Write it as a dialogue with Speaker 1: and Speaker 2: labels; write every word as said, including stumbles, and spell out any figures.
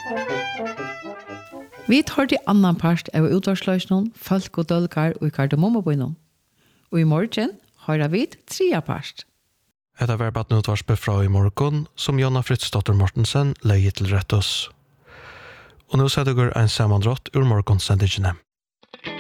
Speaker 1: Vi tar til annan part av utvarsløsningen, folk og dølgar og i kardemommebøynen. Og i morgen har vi trea part.
Speaker 2: Etta var baden utvarspe fra i morgen, som Jonna Fritzdotter Mortensen leie til rett oss. Og nå setter vi en sammandrott ur morgonsendingene.